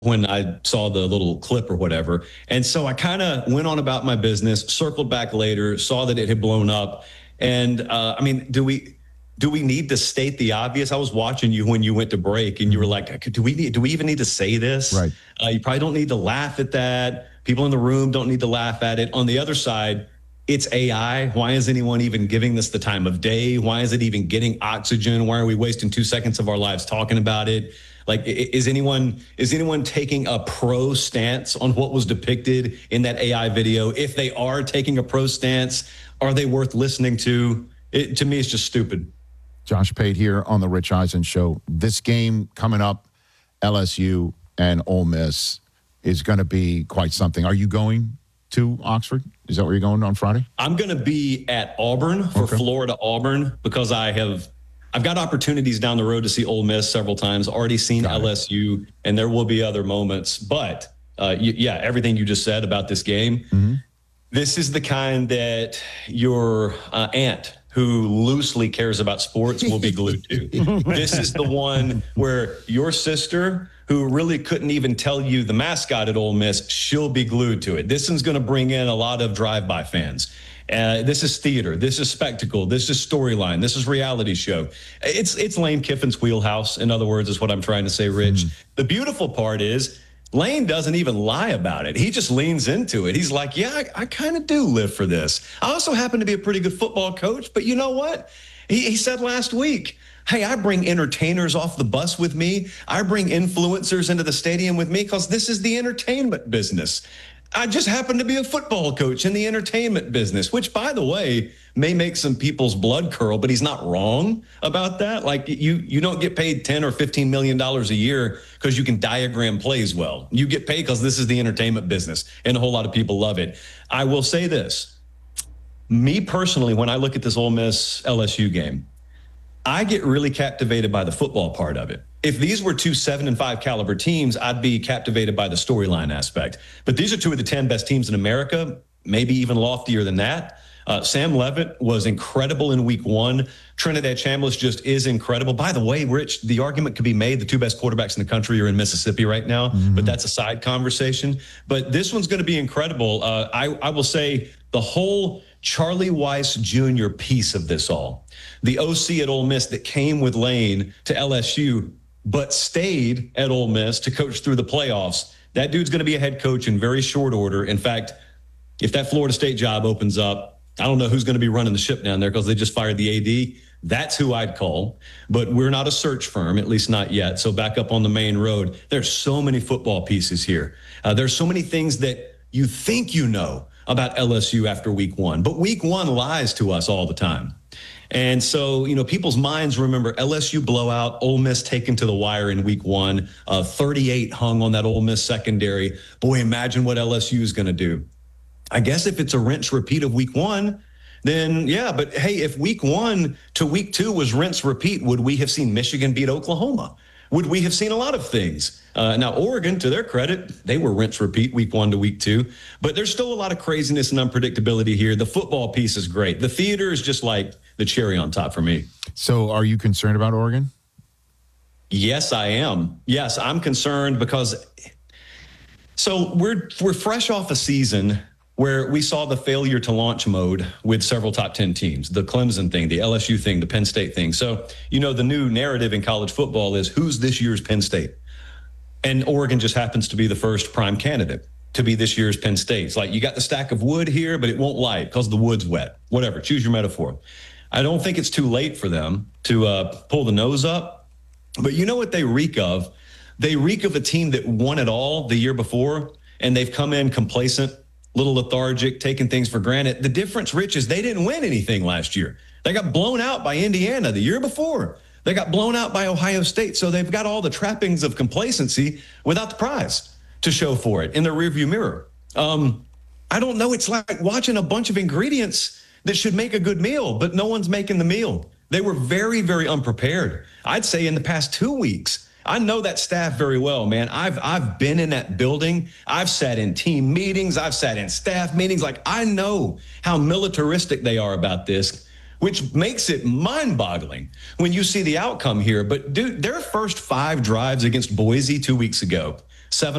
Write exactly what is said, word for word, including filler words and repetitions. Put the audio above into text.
when I saw the little clip or whatever. And so I kind of went on about my business, circled back later, saw that it had blown up. And uh, I mean, do we do we need to state the obvious? I was watching you when you went to break, and you were like, "Do we need? Do we even need to say this?" Right. Uh, you probably don't need to laugh at that. People in the room don't need to laugh at it. On the other side, it's A I. Why is anyone even giving this the time of day? Why is it even getting oxygen? Why are we wasting two seconds of our lives talking about it? Like, is anyone is anyone taking a pro stance on what was depicted in that A I video? If they are taking a pro stance, are they worth listening to? It, to me, it's just stupid. Josh Pate here on the Rich Eisen Show. This game coming up, L S U and Ole Miss, is going to be quite something. Are you going to Oxford? Is that where you're going on Friday? I'm going to be at Auburn for okay. Florida Auburn because I have I've got opportunities down the road to see Ole Miss several times. Already seen got L S U, it. And there will be other moments. But uh, y- yeah, everything you just said about this game. Mm-hmm. This is the kind that your uh, aunt, who loosely cares about sports, will be glued to. This is the one where your sister, who really couldn't even tell you the mascot at Ole Miss, she'll be glued to it. This one's going to bring in a lot of drive-by fans. Uh, this is theater. This is spectacle. This is storyline. This is reality show. It's it's Lane Kiffin's wheelhouse, in other words, is what I'm trying to say, Rich. Mm. The beautiful part is Lane doesn't even lie about it. He just leans into it. He's like, yeah, I, I kind of do live for this. I also happen to be a pretty good football coach, but you know what? He, he said last week, hey, I bring entertainers off the bus with me. I bring influencers into the stadium with me because this is the entertainment business. I just happen to be a football coach in the entertainment business, which, by the way, may make some people's blood curl, but he's not wrong about that. Like, you you don't get paid ten or fifteen million dollars a year because you can diagram plays well. You get paid because this is the entertainment business, and a whole lot of people love it. I will say this. Me personally, when I look at this Ole Miss L S U game, I get really captivated by the football part of it. If these were two seven and five caliber teams, I'd be captivated by the storyline aspect. But these are two of the ten best teams in America, maybe even loftier than that. Uh, Sam Levitt was incredible in week one. Trinidad Chambliss just is incredible. By the way, Rich, the argument could be made the two best quarterbacks in the country are in Mississippi right now, mm-hmm. but that's a side conversation. But this one's going to be incredible. Uh, I, I will say the whole Charlie Weiss Junior piece of this all, the O C at Ole Miss that came with Lane to L S U, but stayed at Ole Miss to coach through the playoffs. That dude's going to be a head coach in very short order. In fact, if that Florida State job opens up, I don't know who's going to be running the ship down there because they just fired the A D. That's who I'd call. But we're not a search firm, at least not yet. So back up on the main road. There's so many football pieces here. Uh, there's so many things that you think you know about L S U after week one. But week one lies to us all the time. And so, you know, people's minds remember L S U blowout, Ole Miss taken to the wire in week one, uh, thirty-eight hung on that Ole Miss secondary. Boy, imagine what L S U is going to do. I guess if it's a rinse repeat of week one, then yeah. But hey, if week one to week two was rinse repeat, would we have seen Michigan beat Oklahoma? Would we have seen a lot of things? Uh, now, Oregon, to their credit, they were rinse repeat week one to week two. But there's still a lot of craziness and unpredictability here. The football piece is great. The theater is just like the cherry on top for me. So are you concerned about Oregon? Yes, I am. Yes, I'm concerned because so we're we're fresh off a season where we saw the failure to launch mode with several top ten teams, the Clemson thing, the L S U thing, the Penn State thing. So, you know, the new narrative in college football is who's this year's Penn State? And Oregon just happens to be the first prime candidate to be this year's Penn State. It's like you got the stack of wood here, but it won't light because the wood's wet. Whatever, choose your metaphor. I don't think it's too late for them to uh, pull the nose up. But you know what they reek of? They reek of a team that won it all the year before, and they've come in complacent, little lethargic, taking things for granted. The difference, Rich, is they didn't win anything last year. They got blown out by Indiana the year before. They got blown out by Ohio State. So they've got all the trappings of complacency without the prize to show for it in their rearview mirror. Um, I don't know. It's like watching a bunch of ingredients that should make a good meal, but no one's making the meal. They were very, very unprepared. I'd say in the past two weeks, I know that staff very well, man. I've I've been in that building. I've sat in team meetings. I've sat in staff meetings. Like, I know how militaristic they are about this, which makes it mind-boggling when you see the outcome here. But, dude, their first five drives against Boise two weeks ago, seven